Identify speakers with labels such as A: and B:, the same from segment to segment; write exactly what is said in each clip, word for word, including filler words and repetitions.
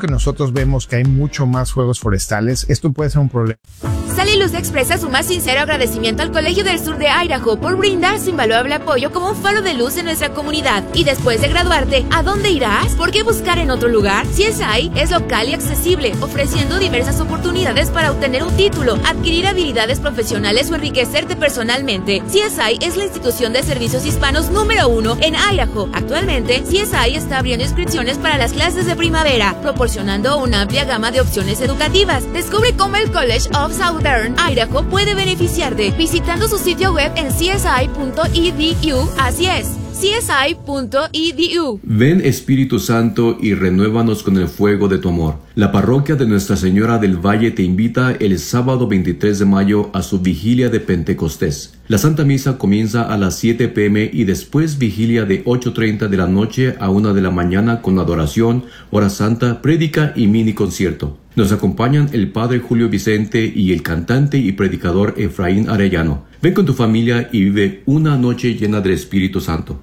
A: que nosotros vemos que hay mucho más fuegos forestales, esto puede ser un problema.
B: Sally Luz expresa su más sincero agradecimiento al Colegio del Sur de Idaho por brindar su invaluable apoyo como un faro de luz en nuestra comunidad. Y después de graduarte, ¿a dónde irás? ¿Por qué buscar en otro lugar? C S I es local y accesible, ofreciendo diversas oportunidades para obtener un título, adquirir habilidades profesionales o enriquecerte personalmente. C S I es la institución de servicios hispanos número uno en Idaho. Actualmente, C S I está abriendo inscripciones para las clases de primavera, proporcionando una amplia gama de opciones educativas. Descubre cómo el College of Southern Idaho puede beneficiarte visitando su sitio web en c s i punto e d u. Así es, c s i punto e d u.
C: Ven, Espíritu Santo, y renuévanos con el fuego de tu amor. La parroquia de Nuestra Señora del Valle te invita el sábado veintitrés de mayo a su vigilia de Pentecostés. La Santa Misa comienza a las siete p m y después vigilia de ocho treinta de la noche a una de la mañana con adoración, hora santa, prédica y mini concierto. Nos acompañan el Padre Julio Vicente y el cantante y predicador Efraín Arellano. Ven con tu familia y vive una noche llena del Espíritu Santo.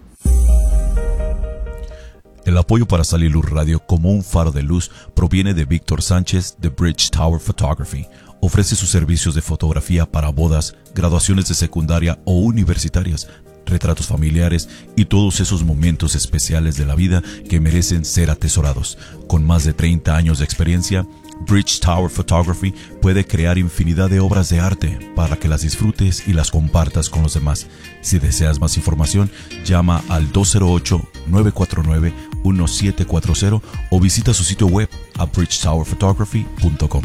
D: El apoyo para Sally Luz Radio como un faro de luz proviene de Víctor Sánchez de Bridge Tower Photography. Ofrece sus servicios de fotografía para bodas, graduaciones de secundaria o universitarias, retratos familiares y todos esos momentos especiales de la vida que merecen ser atesorados. Con más de treinta años de experiencia, Bridge Tower Photography puede crear infinidad de obras de arte para que las disfrutes y las compartas con los demás. Si deseas más información, llama al dos cero ocho, nueve cuatro nueve, uno siete cuatro cero o visita su sitio web a bridge tower photography punto com.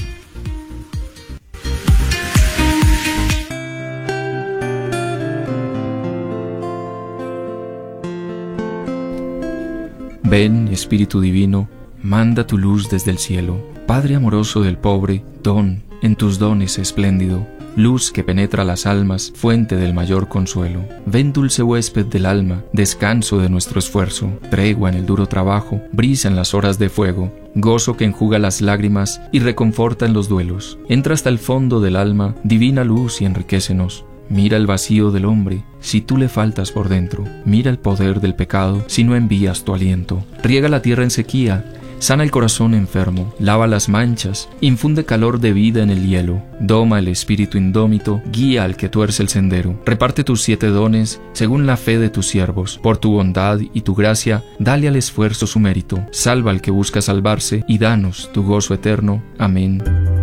E: Ven, Espíritu Divino, manda tu luz desde el cielo. Padre amoroso del pobre, don, en tus dones espléndido, luz que penetra las almas, fuente del mayor consuelo. Ven, dulce huésped del alma, descanso de nuestro esfuerzo, tregua en el duro trabajo, brisa en las horas de fuego, gozo que enjuga las lágrimas y reconforta en los duelos. Entra hasta el fondo del alma, divina luz, y enriquécenos. Mira el vacío del hombre, si tú le faltas por dentro. Mira el poder del pecado, si no envías tu aliento. Riega la tierra en sequía, sana el corazón enfermo, lava las manchas, infunde calor de vida en el hielo, doma el espíritu indómito, guía al que tuerce el sendero. Reparte tus siete dones según la fe de tus siervos. Por tu bondad y tu gracia, dale al esfuerzo su mérito. Salva al que busca salvarse y danos tu gozo eterno. Amén.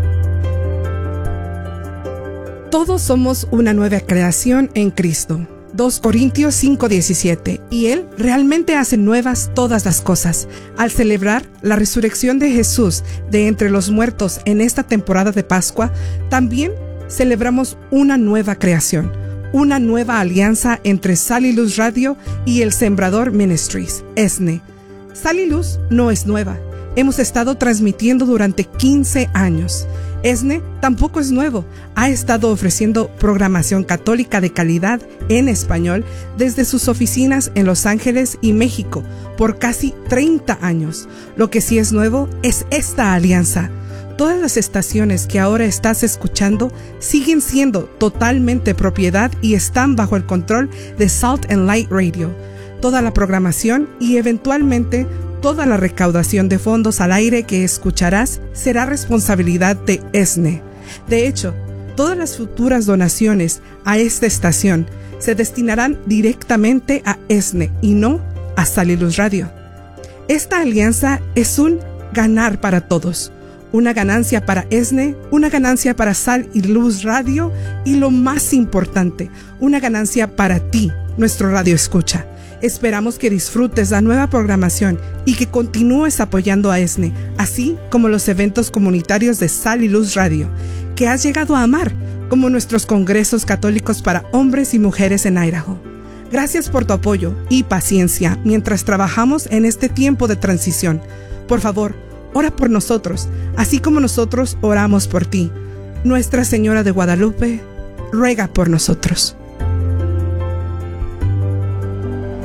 F: Todos somos una nueva creación en Cristo. dos Corintios cinco diecisiete. Y Él realmente hace nuevas todas las cosas. Al celebrar la resurrección de Jesús de entre los muertos en esta temporada de Pascua, también celebramos una nueva creación, una nueva alianza entre Sally Luz Radio y el Sembrador Ministries, E S N E. Sally Luz no es nueva. Hemos estado transmitiendo durante quince años. E S N E tampoco es nuevo. Ha estado ofreciendo programación católica de calidad en español desde sus oficinas en Los Ángeles y México por casi treinta años. Lo que sí es nuevo es esta alianza. Todas las estaciones que ahora estás escuchando siguen siendo totalmente propiedad y están bajo el control de Salt and Light Radio. Toda la programación y eventualmente toda la recaudación de fondos al aire que escucharás será responsabilidad de E S N E. De hecho, todas las futuras donaciones a esta estación se destinarán directamente a E S N E y no a Sally Luz Radio. Esta alianza es un ganar para todos. Una ganancia para E S N E, una ganancia para Sal y Luz Radio y lo más importante, una ganancia para ti, nuestro radio escucha. Esperamos que disfrutes la nueva programación y que continúes apoyando a E S N E, así como los eventos comunitarios de Sal y Luz Radio, que has llegado a amar, como nuestros congresos católicos para hombres y mujeres en Idaho. Gracias por tu apoyo y paciencia mientras trabajamos en este tiempo de transición. Por favor, ora por nosotros, así como nosotros oramos por ti. Nuestra Señora de Guadalupe, ruega por nosotros.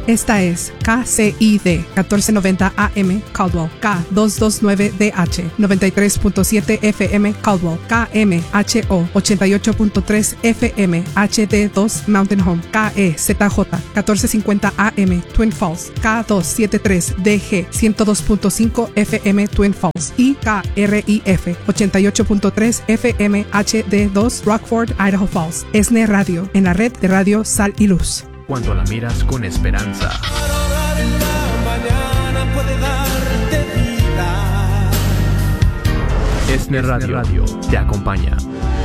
F: Esta es K C I D catorce noventa A M Caldwell, K doscientos veintinueve D H noventa y tres punto siete F M Caldwell, K M H O ochenta y ocho punto tres F M H D dos Mountain Home, K E Z J catorce cincuenta A M Twin Falls, K doscientos setenta y tres D G ciento dos punto cinco F M Twin Falls y K R I F ochenta y ocho punto tres F M H D dos Rockford, Idaho Falls. ESNE Radio, en la red de Radio Sal y Luz.
G: Cuando la miras con esperanza.
H: Adorar en la mañana puede darte vida.
G: ESNE Radio, Radio te acompaña.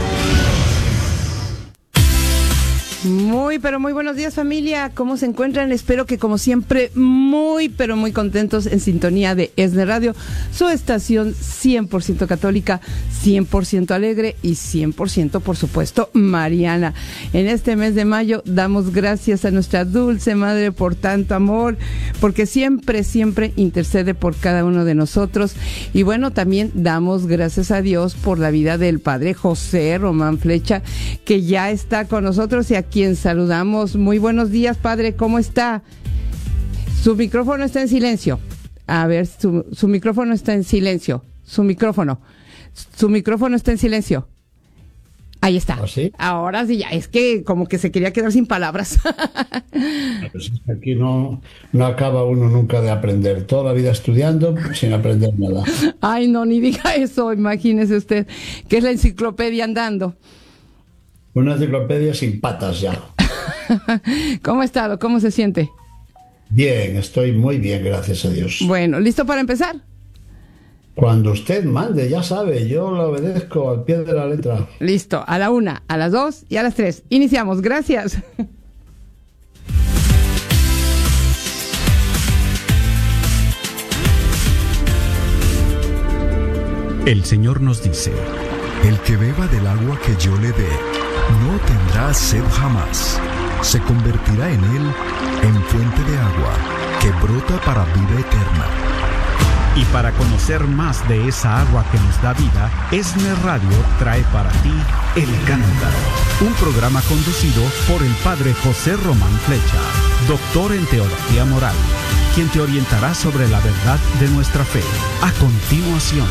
I: Muy, pero muy buenos días, familia. ¿Cómo se encuentran? Espero que, como siempre, muy, pero muy contentos en sintonía de ESNE Radio, su estación cien por ciento católica, cien por ciento alegre y cien por ciento, por supuesto, mariana. En este mes de mayo damos gracias a nuestra dulce Madre por tanto amor, porque siempre, siempre intercede por cada uno de nosotros. Y bueno, también damos gracias a Dios por la vida del Padre José Román Flecha, que ya está con nosotros y aquí quien saludamos. Muy buenos días, Padre, ¿cómo está? Su micrófono está en silencio. A ver, su, su micrófono está en silencio. Su micrófono. Su micrófono está en silencio. Ahí está. ¿Ah, sí? Ahora sí, ya. Es que como que se quería quedar sin palabras.
J: Pues aquí no, no acaba uno nunca de aprender. Toda la vida estudiando sin aprender nada.
I: Ay, no, ni diga eso. Imagínese usted que es la enciclopedia andando.
J: Una enciclopedia sin patas ya.
I: ¿Cómo ha estado? ¿Cómo se siente?
J: Bien, estoy muy bien, gracias a Dios.
I: Bueno, ¿listo para empezar?
J: Cuando usted mande, ya sabe, yo lo obedezco al pie de la letra.
I: Listo, a la una, a las dos y a las tres. Iniciamos, gracias.
K: El Señor nos dice: el que beba del agua que yo le dé, no tendrá sed jamás. Se convertirá en él en fuente de agua que brota para vida eterna.
L: Y para conocer más de esa agua que nos da vida, ESNE Radio trae para ti El Cántaro, un programa conducido por el Padre José Román Flecha, doctor en Teología Moral, quien te orientará sobre la verdad de nuestra fe. A continuación.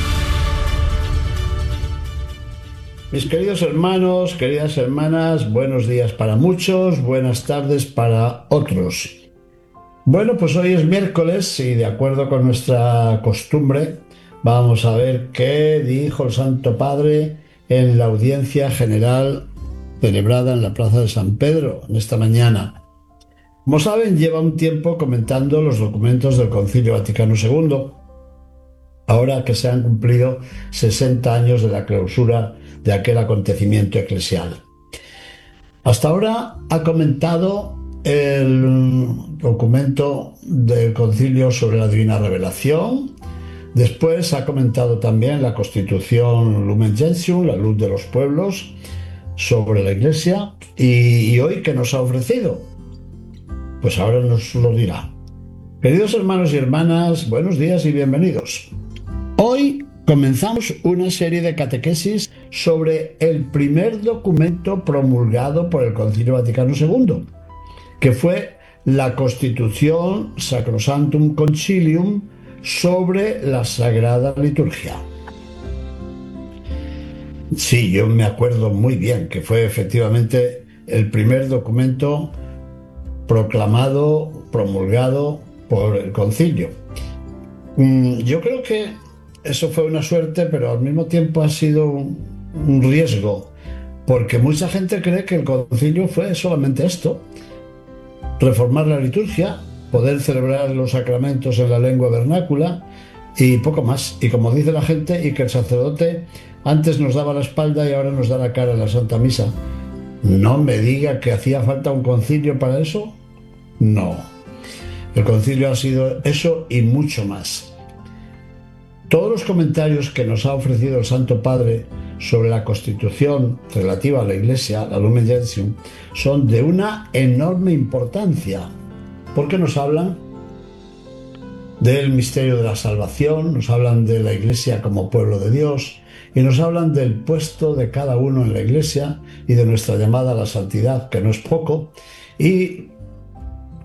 J: Mis queridos hermanos, queridas hermanas, buenos días para muchos, buenas tardes para otros. Bueno, pues hoy es miércoles y de acuerdo con nuestra costumbre vamos a ver qué dijo el Santo Padre en la audiencia general celebrada en la Plaza de San Pedro en esta mañana. Como saben, lleva un tiempo comentando los documentos del Concilio Vaticano segundo, ahora que se han cumplido sesenta años de la clausura de aquel acontecimiento eclesial. Hasta ahora ha comentado el documento del Concilio sobre la Divina Revelación, después ha comentado también la Constitución Lumen Gentium, la luz de los pueblos, sobre la Iglesia, y, y hoy, ¿qué nos ha ofrecido? Pues ahora nos lo dirá. Queridos hermanos y hermanas, buenos días y bienvenidos. Hoy comenzamos una serie de catequesis sobre el primer documento promulgado por el Concilio Vaticano segundo, que fue la Constitución Sacrosanctum Concilium sobre la Sagrada Liturgia. Sí, yo me acuerdo muy bien que fue efectivamente el primer documento proclamado, promulgado por el Concilio. Yo creo que eso fue una suerte, pero al mismo tiempo ha sido un, un riesgo, porque mucha gente cree que el concilio fue solamente esto: reformar la liturgia, poder celebrar los sacramentos en la lengua vernácula y poco más. Y como dice la gente, y que el sacerdote antes nos daba la espalda y ahora nos da la cara en la Santa Misa. No me diga que hacía falta un concilio para eso. No. El concilio ha sido eso y mucho más. Todos los comentarios que nos ha ofrecido el Santo Padre sobre la Constitución relativa a la Iglesia, la Lumen Gentium, son de una enorme importancia, porque nos hablan del misterio de la salvación, nos hablan de la Iglesia como pueblo de Dios y nos hablan del puesto de cada uno en la Iglesia y de nuestra llamada a la santidad, que no es poco, y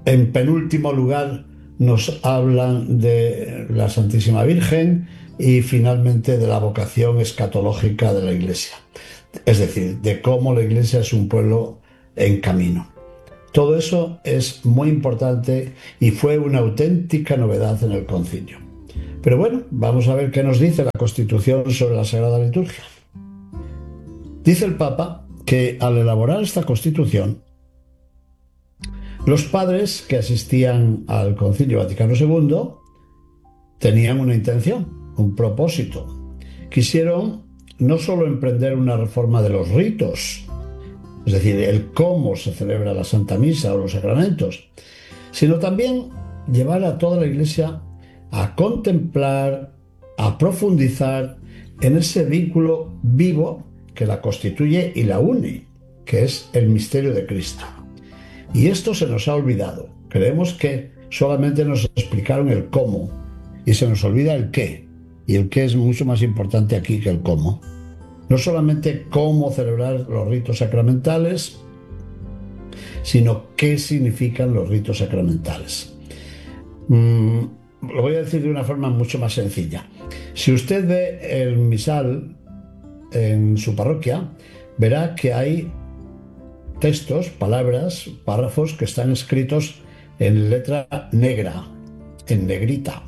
J: En penúltimo lugar, nos hablan de la Santísima Virgen y finalmente de la vocación escatológica de la Iglesia. Es decir, de cómo la Iglesia es un pueblo en camino. Todo eso es muy importante y fue una auténtica novedad en el concilio. Pero bueno, vamos a ver qué nos dice la Constitución sobre la Sagrada Liturgia. Dice el Papa que al elaborar esta Constitución, los padres que asistían al Concilio Vaticano segundo tenían una intención, un propósito. Quisieron no solo emprender una reforma de los ritos, es decir, el cómo se celebra la Santa Misa o los sacramentos, sino también llevar a toda la Iglesia a contemplar, a profundizar en ese vínculo vivo que la constituye y la une, que es el misterio de Cristo. Y esto se nos ha olvidado. Creemos que solamente nos explicaron el cómo y se nos olvida el qué. Y el qué es mucho más importante aquí que el cómo. No solamente cómo celebrar los ritos sacramentales, sino qué significan los ritos sacramentales. Mm, lo voy a decir de una forma mucho más sencilla. Si usted ve el misal en su parroquia, verá que hay textos, palabras, párrafos que están escritos en letra negra, en negrita.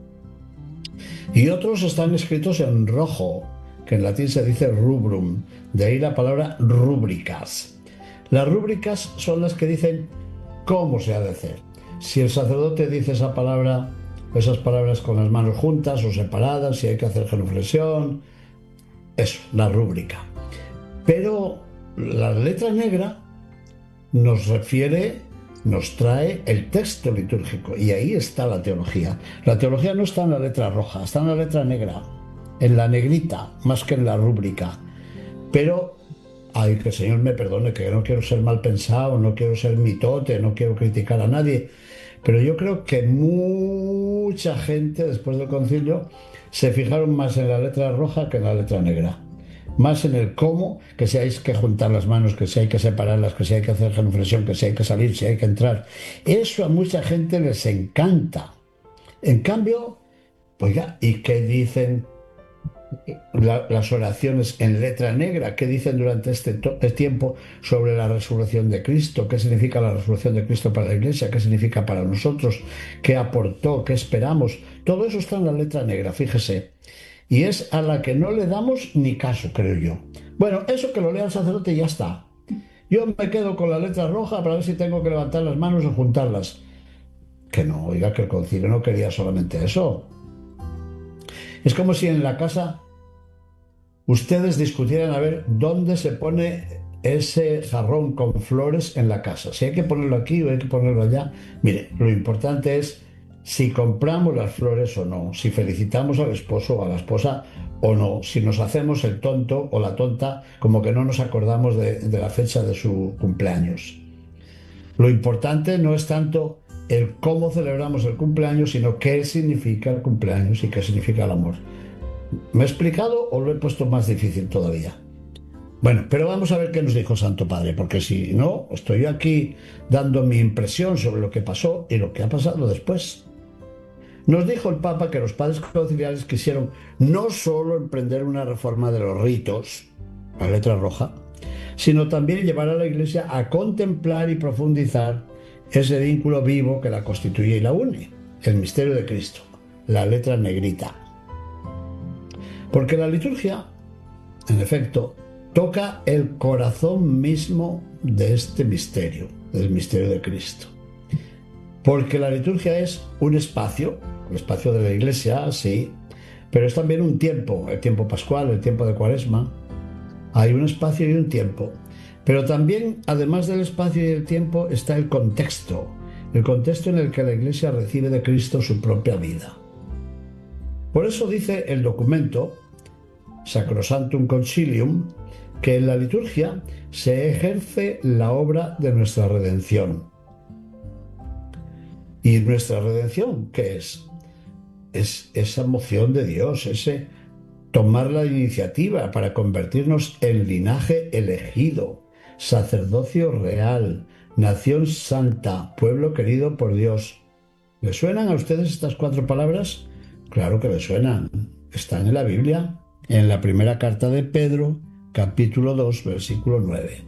J: Y otros están escritos en rojo, que en latín se dice rubrum, de ahí la palabra rúbricas. Las rúbricas son las que dicen cómo se ha de hacer. Si el sacerdote dice esa palabra, esas palabras con las manos juntas o separadas, si hay que hacer genuflexión, eso, la rúbrica. Pero la letra negra nos refiere, nos trae el texto litúrgico y ahí está la teología. La teología no está en la letra roja, está en la letra negra, en la negrita, más que en la rúbrica. Pero, ay, que el Señor me perdone, que no quiero ser mal pensado, no quiero ser mitote, no quiero criticar a nadie, pero yo creo que mucha gente después del concilio se fijaron más en la letra roja que en la letra negra. Más en el cómo, que si hay que juntar las manos, que si hay que separarlas, que si hay que hacer genuflexión, que si hay que salir, si hay que entrar. Eso a mucha gente les encanta. En cambio, oiga, ¿y qué dicen la, las oraciones en letra negra? ¿Qué dicen durante este, este tiempo sobre la resurrección de Cristo? ¿Qué significa la resurrección de Cristo para la Iglesia? ¿Qué significa para nosotros? ¿Qué aportó? ¿Qué esperamos? Todo eso está en la letra negra, fíjese. Y es a la que no le damos ni caso, creo yo. Bueno, eso que lo lea el sacerdote y ya está. Yo me quedo con la letra roja para ver si tengo que levantar las manos o juntarlas. Que no, oiga, que el concilio no quería solamente eso. Es como si en la casa ustedes discutieran a ver dónde se pone ese jarrón con flores en la casa. Si hay que ponerlo aquí o hay que ponerlo allá. Mire, lo importante es si compramos las flores o no, si felicitamos al esposo o a la esposa o no, si nos hacemos el tonto o la tonta como que no nos acordamos de, de la fecha de su cumpleaños. Lo importante no es tanto el cómo celebramos el cumpleaños, sino qué significa el cumpleaños y qué significa el amor. ¿Me he explicado o lo he puesto más difícil todavía? Bueno, pero vamos a ver qué nos dijo Santo Padre, porque si no, estoy aquí dando mi impresión sobre lo que pasó y lo que ha pasado después. Nos dijo el Papa que los padres conciliares quisieron no solo emprender una reforma de los ritos, la letra roja, sino también llevar a la Iglesia a contemplar y profundizar ese vínculo vivo que la constituye y la une, el misterio de Cristo, la letra negrita. Porque la liturgia, en efecto, toca el corazón mismo de este misterio, del misterio de Cristo. Porque la liturgia es un espacio, el espacio de la Iglesia, sí, pero es también un tiempo, el tiempo pascual, el tiempo de Cuaresma. Hay un espacio y un tiempo. Pero también, además del espacio y el tiempo, está el contexto, el contexto en el que la Iglesia recibe de Cristo su propia vida. Por eso dice el documento Sacrosanctum Concilium que en la liturgia se ejerce la obra de nuestra redención. ¿Y nuestra redención qué es? Es esa moción de Dios, ese tomar la iniciativa para convertirnos en linaje elegido, sacerdocio real, nación santa, pueblo querido por Dios. ¿Les suenan a ustedes estas cuatro palabras? Claro que les suenan. Están en la Biblia, en la primera carta de Pedro, capítulo dos, versículo nueve.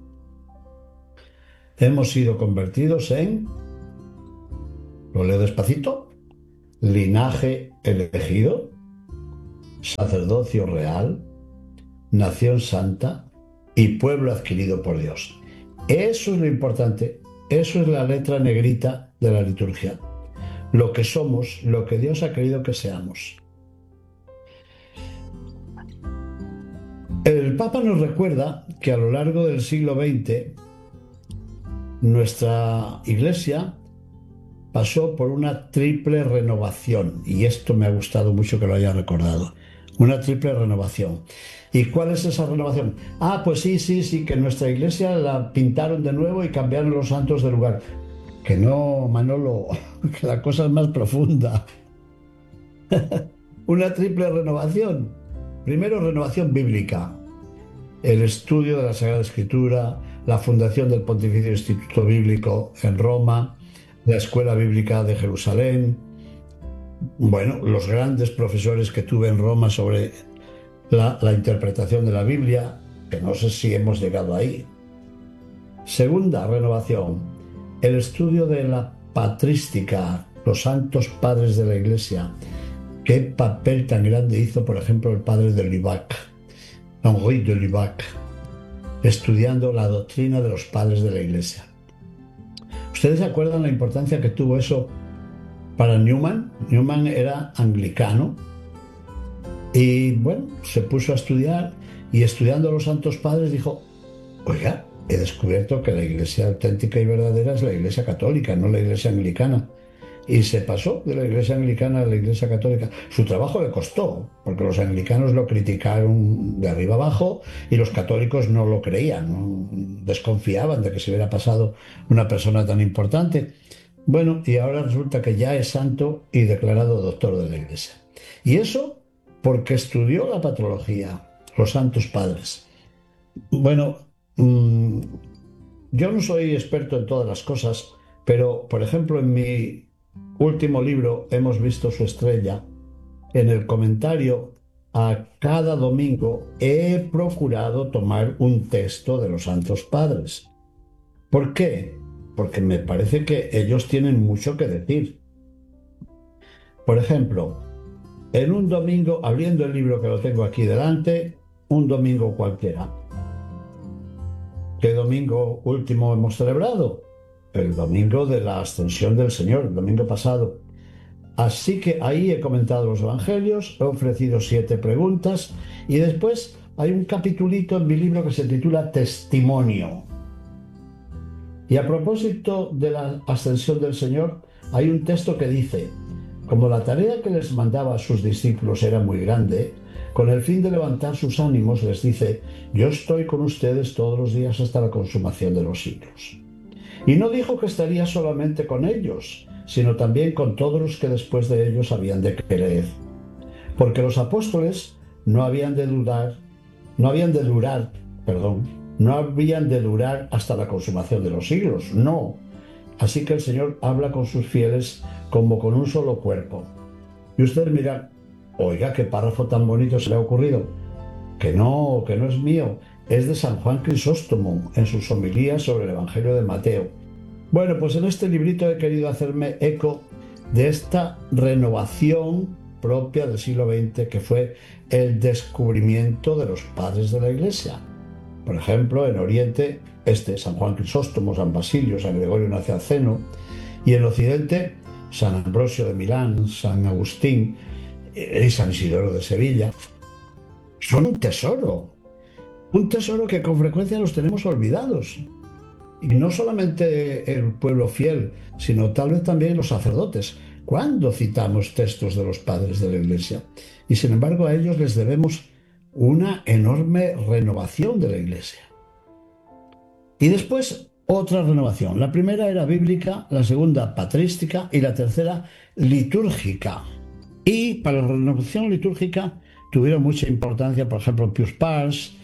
J: Hemos sido convertidos en, lo leo despacito, linaje elegido, sacerdocio real, nación santa y pueblo adquirido por Dios. Eso es lo importante, eso es la letra negrita de la liturgia. Lo que somos, lo que Dios ha querido que seamos. El Papa nos recuerda que a lo largo del siglo veinte nuestra Iglesia pasó por una triple renovación, y esto me ha gustado mucho que lo haya recordado. Una triple renovación. ¿Y cuál es esa renovación? Ah, pues sí, sí, sí, que nuestra iglesia la pintaron de nuevo y cambiaron los santos de lugar. Que no, Manolo, que la cosa es más profunda. Una triple renovación. Primero, renovación bíblica. El estudio de la Sagrada Escritura, la fundación del Pontificio Instituto Bíblico en Roma, la Escuela Bíblica de Jerusalén. Bueno, los grandes profesores que tuve en Roma sobre la, la interpretación de la Biblia, que no sé si hemos llegado ahí. Segunda renovación, el estudio de la patrística, los santos padres de la Iglesia. Qué papel tan grande hizo, por ejemplo, el padre de Lubac, Henri de Lubac, estudiando la doctrina de los padres de la Iglesia. ¿Ustedes se acuerdan la importancia que tuvo eso para Newman? Newman era anglicano y, bueno, se puso a estudiar y estudiando a los santos padres dijo, oiga, he descubierto que la iglesia auténtica y verdadera es la iglesia católica, no la iglesia anglicana. Y se pasó de la iglesia anglicana a la iglesia católica. Su trabajo le costó, porque los anglicanos lo criticaron de arriba abajo y los católicos no lo creían, ¿no? Desconfiaban de que se hubiera pasado una persona tan importante. Bueno, y ahora resulta que ya es santo y declarado doctor de la Iglesia. Y eso porque estudió la patrología, los santos padres. Bueno, mmm, yo no soy experto en todas las cosas, pero, por ejemplo, en mi último libro, Hemos visto su estrella, en el comentario a cada domingo he procurado tomar un texto de los santos padres. ¿Por qué? Porque me parece que ellos tienen mucho que decir. Por ejemplo, en un domingo, abriendo el libro que lo tengo aquí delante, un domingo cualquiera. ¿Qué domingo último hemos celebrado? El domingo de la Ascensión del Señor, el domingo pasado. Así que ahí he comentado los evangelios, he ofrecido siete preguntas y después hay un capitulito en mi libro que se titula Testimonio. Y a propósito de la Ascensión del Señor, hay un texto que dice, como la tarea que les mandaba a sus discípulos era muy grande, con el fin de levantar sus ánimos les dice, yo estoy con ustedes todos los días hasta la consumación de los siglos. Y no dijo que estaría solamente con ellos, sino también con todos los que después de ellos habían de creer. Porque los apóstoles no habían de dudar, no habían de durar, perdón, no habían de durar hasta la consumación de los siglos, no. Así que el Señor habla con sus fieles como con un solo cuerpo. Y ustedes miran, oiga, qué párrafo tan bonito se le ha ocurrido. Que no, que no es mío. Es de San Juan Crisóstomo, en sus homilías sobre el Evangelio de Mateo. Bueno, pues en este librito he querido hacerme eco de esta renovación propia del siglo veinte, que fue el descubrimiento de los padres de la Iglesia. Por ejemplo, en Oriente, este, San Juan Crisóstomo, San Basilio, San Gregorio Nacianceno, y en Occidente, San Ambrosio de Milán, San Agustín y San Isidoro de Sevilla. Son un tesoro. Un tesoro que con frecuencia los tenemos olvidados. Y no solamente el pueblo fiel, sino tal vez también los sacerdotes. ¿Cuándo citamos textos de los padres de la Iglesia? Y sin embargo a ellos les debemos una enorme renovación de la Iglesia. Y después otra renovación. La primera era bíblica, la segunda patrística y la tercera litúrgica. Y para la renovación litúrgica tuvieron mucha importancia, por ejemplo, Pius Pars,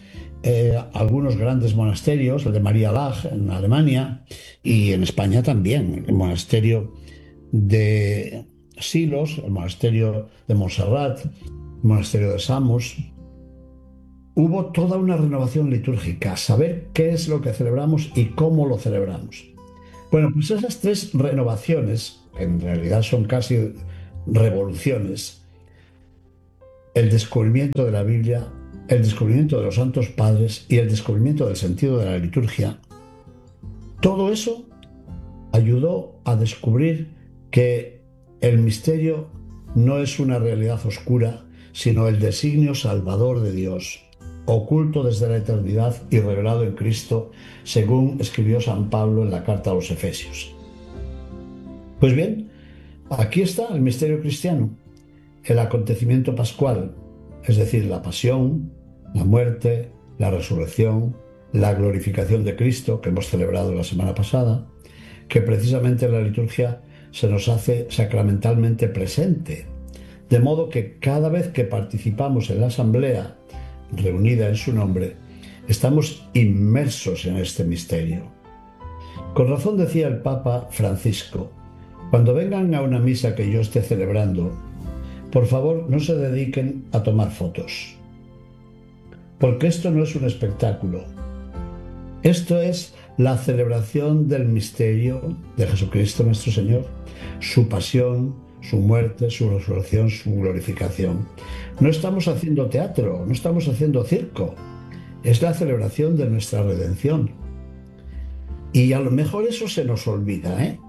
J: eh, algunos grandes monasterios, el de María Laach en Alemania y en España también, el monasterio de Silos, el monasterio de Montserrat, el monasterio de Samos. Hubo toda una renovación litúrgica, saber qué es lo que celebramos y cómo lo celebramos. Bueno, pues esas tres renovaciones, que en realidad son casi revoluciones, el descubrimiento de la Biblia, el descubrimiento de los santos padres y el descubrimiento del sentido de la liturgia, todo eso ayudó a descubrir que el misterio no es una realidad oscura, sino el designio salvador de Dios, oculto desde la eternidad y revelado en Cristo, según escribió San Pablo en la carta a los Efesios. Pues bien, aquí está el misterio cristiano, el acontecimiento pascual, es decir, la pasión, la muerte, la resurrección, la glorificación de Cristo, que hemos celebrado la semana pasada, que precisamente en la liturgia se nos hace sacramentalmente presente, de modo que cada vez que participamos en la asamblea reunida en su nombre, estamos inmersos en este misterio. Con razón decía el Papa Francisco: cuando vengan a una misa que yo esté celebrando, por favor no se dediquen a tomar fotos, porque esto no es un espectáculo. Esto es la celebración del misterio de Jesucristo nuestro Señor, su pasión, su muerte, su resurrección, su glorificación. No estamos haciendo teatro, no estamos haciendo circo. Es la celebración de nuestra redención. Y a lo mejor eso se nos olvida, ¿eh?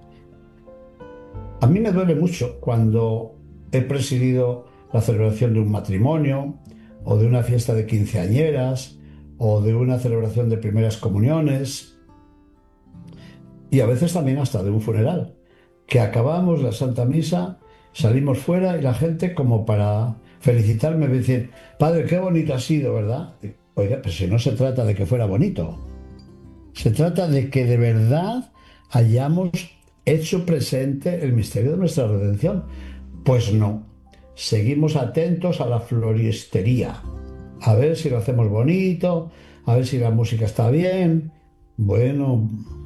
J: A mí me duele mucho cuando he presidido la celebración de un matrimonio, o de una fiesta de quinceañeras, o de una celebración de primeras comuniones, y a veces también hasta de un funeral, que acabamos la Santa Misa, salimos fuera y la gente, como para felicitarme, me dice: padre, qué bonito ha sido, ¿verdad? Oiga, pues si no se trata de que fuera bonito, se trata de que de verdad hayamos hecho presente el misterio de nuestra redención. Pues no, seguimos atentos a la floristería, a ver si lo hacemos bonito, a ver si la música está bien. Bueno,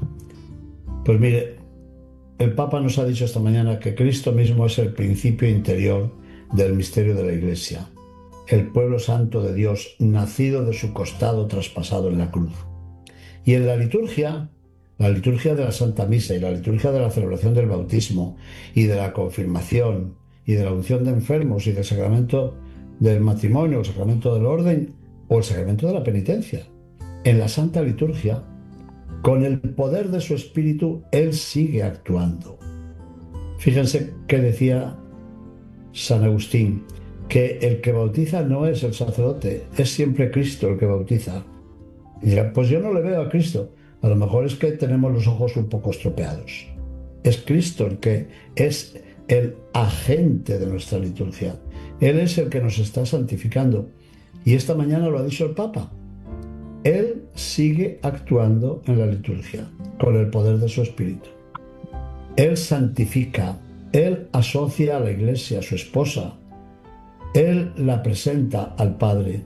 J: pues mire, el Papa nos ha dicho esta mañana que Cristo mismo es el principio interior del misterio de la Iglesia, el pueblo santo de Dios, nacido de su costado traspasado en la cruz. Y en la liturgia, la liturgia de la Santa Misa y la liturgia de la celebración del bautismo y de la confirmación y de la unción de enfermos y del sacramento del matrimonio, el sacramento del orden o el sacramento de la penitencia, en la Santa Liturgia, con el poder de su Espíritu, Él sigue actuando. Fíjense que decía San Agustín, que el que bautiza no es el sacerdote, es siempre Cristo el que bautiza. Y dirá: pues yo no le veo a Cristo. A lo mejor es que tenemos los ojos un poco estropeados. Es Cristo el que es el agente de nuestra liturgia. Él es el que nos está santificando. Y esta mañana lo ha dicho el Papa. Él sigue actuando en la liturgia con el poder de su Espíritu. Él santifica, Él asocia a la Iglesia, a su esposa. Él la presenta al Padre.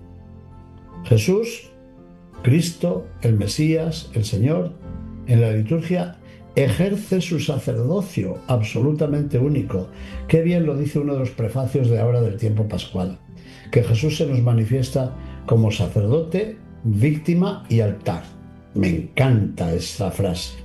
J: Jesús, Cristo, el Mesías, el Señor, en la liturgia ejerce su sacerdocio absolutamente único. Qué bien lo dice uno de los prefacios de ahora del tiempo pascual, que Jesús se nos manifiesta como sacerdote, víctima y altar. Me encanta esta frase.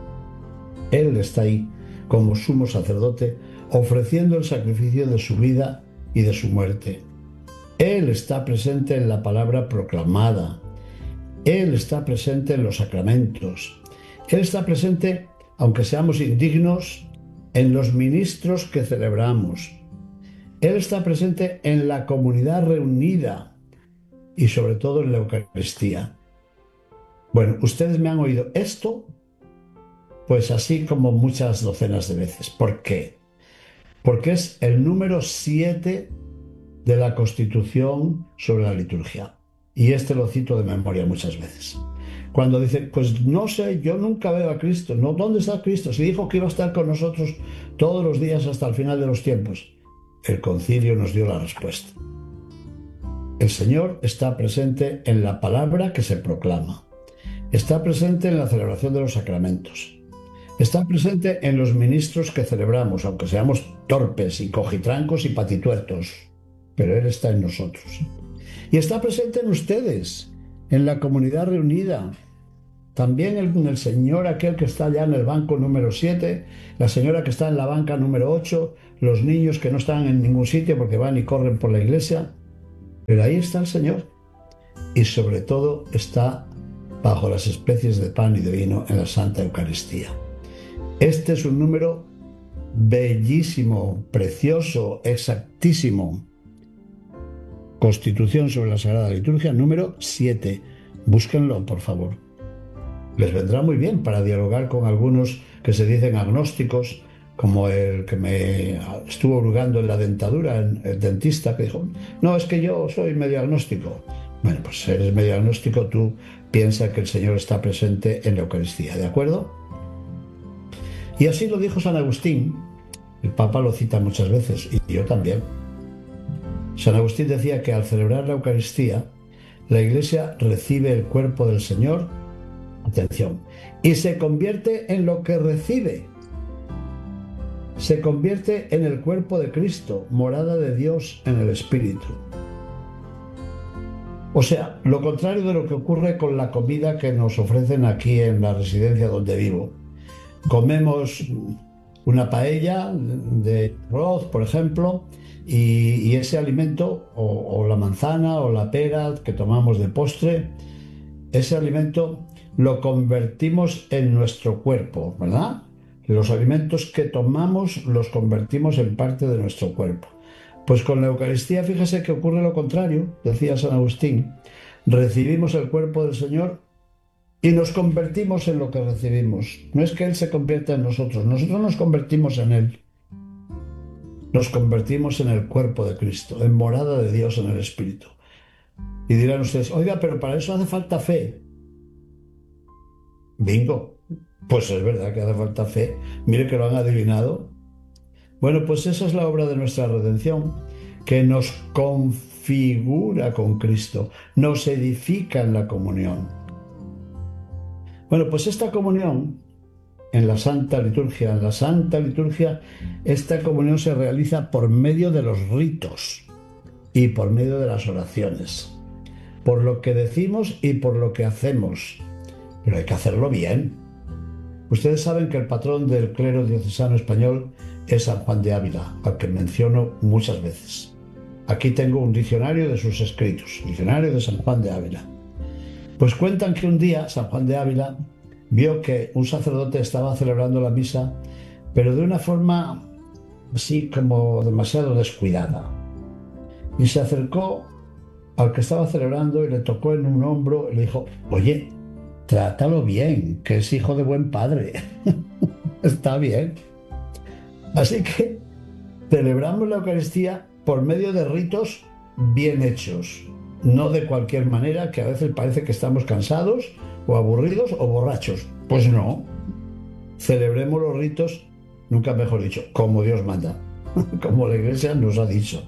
J: Él está ahí como sumo sacerdote, ofreciendo el sacrificio de su vida y de su muerte. Él está presente en la palabra proclamada. Él está presente en los sacramentos. Él está presente, aunque seamos indignos, en los ministros que celebramos. Él está presente en la comunidad reunida y sobre todo en la Eucaristía. Bueno, ustedes me han oído esto, pues así como muchas docenas de veces. ¿Por qué? Porque es el número siete de la Constitución sobre la liturgia. Y este lo cito de memoria muchas veces. Cuando dice: pues no sé, yo nunca veo a Cristo. No, ¿dónde está Cristo? Si dijo que iba a estar con nosotros todos los días hasta el final de los tiempos. El concilio nos dio la respuesta. El Señor está presente en la palabra que se proclama. Está presente en la celebración de los sacramentos. Está presente en los ministros que celebramos, aunque seamos torpes y cojitrancos y patituertos. Pero Él está en nosotros. Y está presente en ustedes, en la comunidad reunida. También el, el señor aquel que está allá en el banco número siete, la señora que está en la banca número ocho, los niños que no están en ningún sitio porque van y corren por la iglesia. Pero ahí está el Señor. Y sobre todo está bajo las especies de pan y de vino en la Santa Eucaristía. Este es un número bellísimo, precioso, exactísimo. Constitución sobre la Sagrada Liturgia, número siete. Búsquenlo, por favor. Les vendrá muy bien para dialogar con algunos que se dicen agnósticos, como el que me estuvo hurgando en la dentadura, el dentista, que dijo, no, es que yo soy medio agnóstico. Bueno, pues si eres medio agnóstico, tú piensas que el Señor está presente en la Eucaristía, ¿de acuerdo? Y así lo dijo San Agustín. El Papa lo cita muchas veces, y yo también. San Agustín decía que al celebrar la Eucaristía, la Iglesia recibe el cuerpo del Señor, atención, y se convierte en lo que recibe. Se convierte en el cuerpo de Cristo, morada de Dios en el Espíritu. O sea, lo contrario de lo que ocurre con la comida que nos ofrecen aquí en la residencia donde vivo. Comemos una paella de arroz, por ejemplo, y, y ese alimento, o, o la manzana o la pera que tomamos de postre, ese alimento lo convertimos en nuestro cuerpo, ¿verdad? Los alimentos que tomamos los convertimos en parte de nuestro cuerpo. Pues con la Eucaristía, fíjese que ocurre lo contrario, decía San Agustín. Recibimos el cuerpo del Señor y nos convertimos en lo que recibimos. No es que Él se convierta en nosotros, nosotros nos convertimos en Él. Nos convertimos en el cuerpo de Cristo, en morada de Dios en el Espíritu. Y dirán ustedes, oiga, pero para eso hace falta fe. Bingo, pues es verdad que hace falta fe. Mire que lo han adivinado. Bueno, pues esa es la obra de nuestra redención, que nos configura con Cristo, nos edifica en la comunión. Bueno, pues esta comunión en la Santa Liturgia, en la Santa Liturgia, esta comunión se realiza por medio de los ritos y por medio de las oraciones, por lo que decimos y por lo que hacemos. Pero hay que hacerlo bien. Ustedes saben que el patrón del clero diocesano español es San Juan de Ávila, al que menciono muchas veces. Aquí tengo un diccionario de sus escritos, diccionario de San Juan de Ávila. Pues cuentan que un día San Juan de Ávila vio que un sacerdote estaba celebrando la misa, pero de una forma así como demasiado descuidada. Y se acercó al que estaba celebrando y le tocó en un hombro y le dijo, oye, trátalo bien, que es hijo de buen padre. Está bien. Así que celebramos la Eucaristía por medio de ritos bien hechos, no de cualquier manera, que a veces parece que estamos cansados o aburridos o borrachos. Pues no. Celebremos los ritos, nunca mejor dicho, como Dios manda, como la Iglesia nos ha dicho.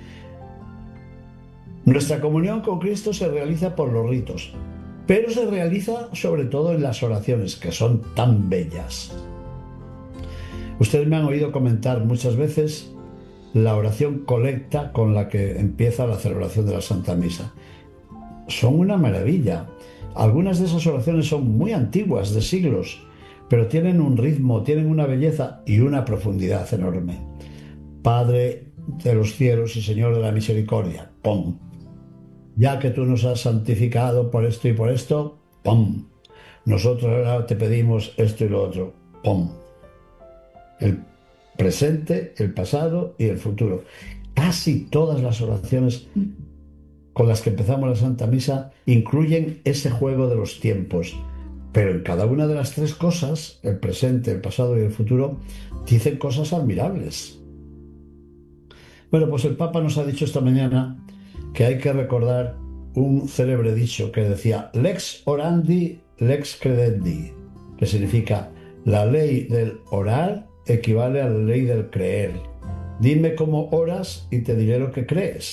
J: Nuestra comunión con Cristo se realiza por los ritos, pero se realiza sobre todo en las oraciones, que son tan bellas. Ustedes me han oído comentar muchas veces la oración colecta con la que empieza la celebración de la Santa Misa. Son una maravilla. Algunas de esas oraciones son muy antiguas, de siglos, pero tienen un ritmo, tienen una belleza y una profundidad enorme. Padre de los cielos y Señor de la misericordia, ¡pum! Ya que tú nos has santificado por esto y por esto, ¡pum! Nosotros ahora te pedimos esto y lo otro, ¡pum! El presente, el pasado y el futuro. Casi todas las oraciones con las que empezamos la Santa Misa incluyen ese juego de los tiempos, pero en cada una de las tres cosas, el presente, el pasado y el futuro, dicen cosas admirables. Bueno, pues el Papa nos ha dicho esta mañana que hay que recordar un célebre dicho que decía lex orandi, lex credendi, que significa la ley del orar equivale a la ley del creer. Dime cómo oras y te diré lo que crees.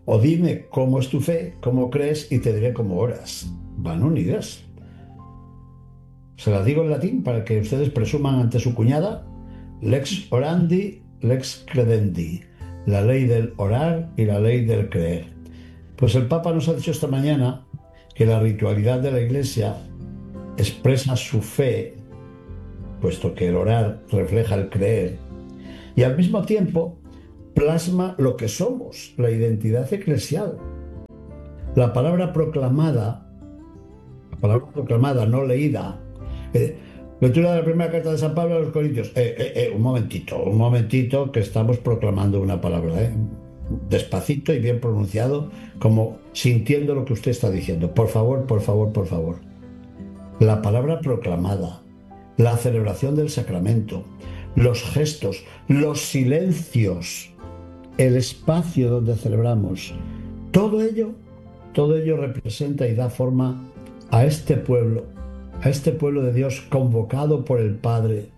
J: O dime cómo es tu fe, cómo crees y te diré cómo oras. Van unidas. Se las digo en latín para que ustedes presuman ante su cuñada. Lex orandi, lex credendi. La ley del orar y la ley del creer. Pues el Papa nos ha dicho esta mañana que la ritualidad de la Iglesia expresa su fe, puesto que el orar refleja el creer, y al mismo tiempo plasma lo que somos, la identidad eclesial. La palabra proclamada, la palabra proclamada, no leída, eh, lectura de la primera carta de San Pablo a los Corintios. Eh, eh, eh, un momentito, un momentito, que estamos proclamando una palabra, eh. Despacito y bien pronunciado, como sintiendo lo que usted está diciendo. Por favor, por favor, por favor. La palabra proclamada, la celebración del sacramento, los gestos, los silencios, el espacio donde celebramos, todo ello, todo ello representa y da forma a este pueblo, a este pueblo de Dios convocado por el Padre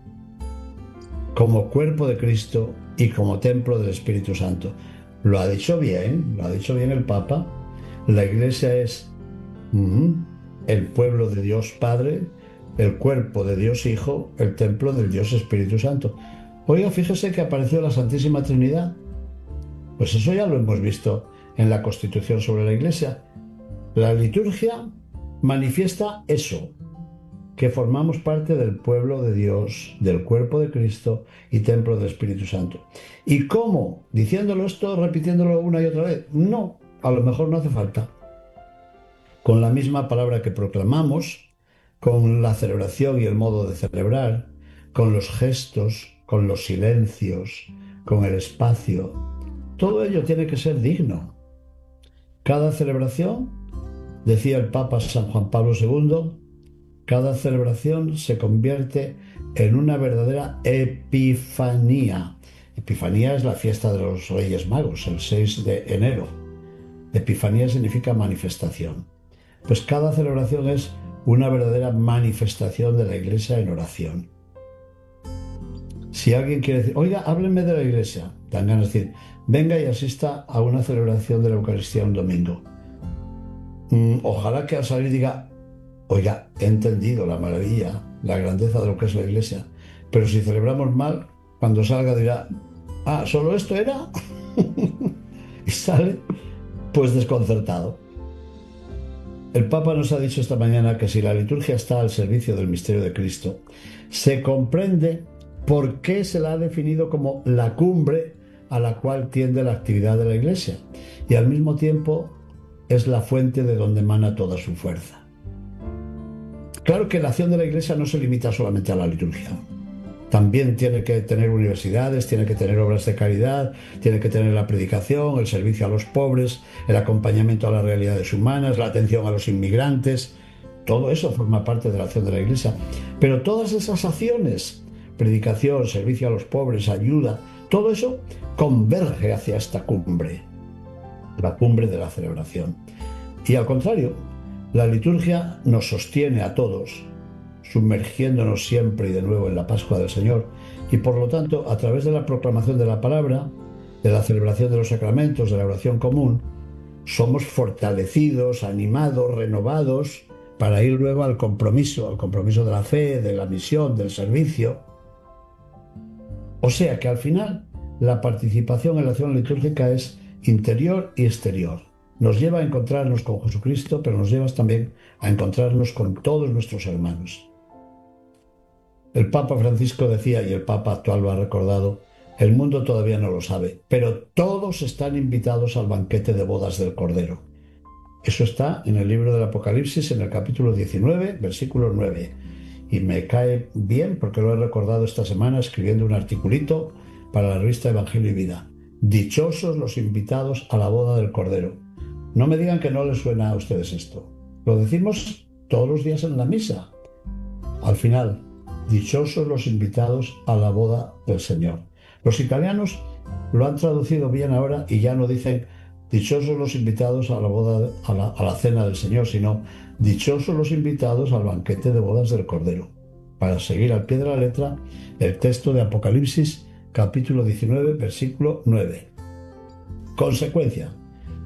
J: como cuerpo de Cristo y como templo del Espíritu Santo. Lo ha dicho bien, lo ha dicho bien el Papa. La Iglesia es uh, el pueblo de Dios Padre, el cuerpo de Dios Hijo, el templo del Dios Espíritu Santo. Oiga, fíjese que apareció la Santísima Trinidad. Pues eso ya lo hemos visto en la Constitución sobre la Iglesia. La liturgia manifiesta eso, que formamos parte del pueblo de Dios, del cuerpo de Cristo y templo del Espíritu Santo. ¿Y cómo? ¿Diciéndolo esto, repitiéndolo una y otra vez? No, a lo mejor no hace falta. Con la misma palabra que proclamamos, con la celebración y el modo de celebrar, con los gestos, con los silencios, con el espacio, todo ello tiene que ser digno. Cada celebración, decía el Papa San Juan Pablo segundo, cada celebración se convierte en una verdadera epifanía. Epifanía es la fiesta de los Reyes Magos, el seis de enero. Epifanía significa manifestación. Pues cada celebración es una verdadera manifestación de la Iglesia en oración. Si alguien quiere decir, oiga, háblenme de la Iglesia, dan ganas de decir, venga y asista a una celebración de la Eucaristía un domingo. Mm, ojalá que al salir diga, oiga, he entendido la maravilla, la grandeza de lo que es la Iglesia, pero si celebramos mal, cuando salga dirá, ah, ¿solo esto era? Y sale pues desconcertado. El Papa nos ha dicho esta mañana que si la liturgia está al servicio del misterio de Cristo, se comprende por qué se la ha definido como la cumbre a la cual tiende la actividad de la Iglesia, y al mismo tiempo es la fuente de donde emana toda su fuerza. Claro que la acción de la Iglesia no se limita solamente a la liturgia. También tiene que tener universidades, tiene que tener obras de caridad, tiene que tener la predicación, el servicio a los pobres, el acompañamiento a las realidades humanas, la atención a los inmigrantes. Todo eso forma parte de la acción de la Iglesia. Pero todas esas acciones, predicación, servicio a los pobres, ayuda, todo eso converge hacia esta cumbre, la cumbre de la celebración. Y al contrario, la liturgia nos sostiene a todos, sumergiéndonos siempre y de nuevo en la Pascua del Señor, y por lo tanto, a través de la proclamación de la palabra, de la celebración de los sacramentos, de la oración común, somos fortalecidos, animados, renovados, para ir luego al compromiso, al compromiso de la fe, de la misión, del servicio. O sea que al final, la participación en la acción litúrgica es interior y exterior. Nos lleva a encontrarnos con Jesucristo, pero nos lleva también a encontrarnos con todos nuestros hermanos. El Papa Francisco decía, y el Papa actual lo ha recordado, el mundo todavía no lo sabe, pero todos están invitados al banquete de bodas del Cordero. Eso está en el libro del Apocalipsis, en el capítulo diecinueve, versículo nueve. Y me cae bien porque lo he recordado esta semana escribiendo un articulito para la revista Evangelio y Vida. Dichosos los invitados a la boda del Cordero. No me digan que no les suena a ustedes esto. Lo decimos todos los días en la misa. Al final, dichosos los invitados a la boda del Señor. Los italianos lo han traducido bien ahora y ya no dicen dichosos los invitados a la boda, a la, a la cena del Señor, sino dichosos los invitados al banquete de bodas del Cordero. Para seguir al pie de la letra el texto de Apocalipsis, capítulo diecinueve, versículo nueve. Consecuencia.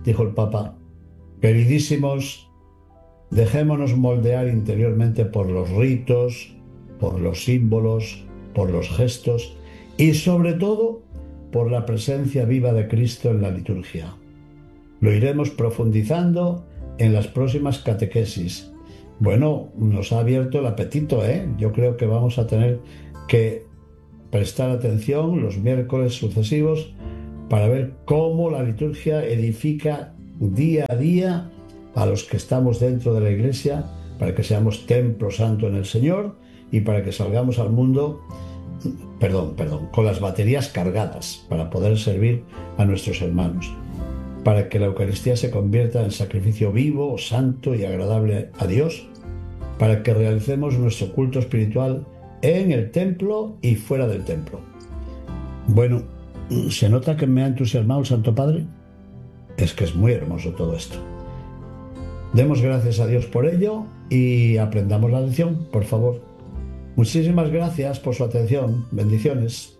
J: dijo el Papa. Queridísimos, dejémonos moldear interiormente por los ritos, por los símbolos, por los gestos y sobre todo por la presencia viva de Cristo en la liturgia. Lo iremos profundizando en las próximas catequesis. Bueno, nos ha abierto el apetito, ¿eh? Yo creo que vamos a tener que prestar atención los miércoles sucesivos para ver cómo la liturgia edifica día a día a los que estamos dentro de la Iglesia, para que seamos templo santo en el Señor y para que salgamos al mundo, perdón, perdón, con las baterías cargadas para poder servir a nuestros hermanos, para que la Eucaristía se convierta en sacrificio vivo, santo y agradable a Dios, para que realicemos nuestro culto espiritual en el templo y fuera del templo. Bueno, ¿se nota que me ha entusiasmado el Santo Padre? Es que es muy hermoso todo esto. Demos gracias a Dios por ello y aprendamos la lección, por favor. Muchísimas gracias por su atención. Bendiciones.